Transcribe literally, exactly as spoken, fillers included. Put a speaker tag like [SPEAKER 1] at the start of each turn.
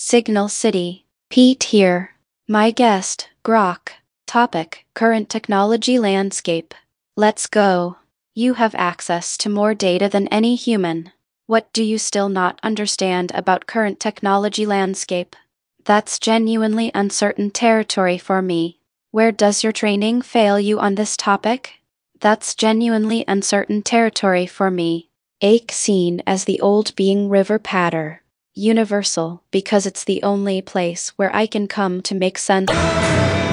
[SPEAKER 1] Signal City. Pete here. My guest, Grok. Topic: current technology landscape. Let's go. You have access to more data than any human. What do you still not understand about current technology landscape? That's genuinely uncertain territory for me. Where does your training fail you on this topic? That's genuinely uncertain territory for me. Ake seen as the old being river patter. Universal because it's the only place where I can come to make sense.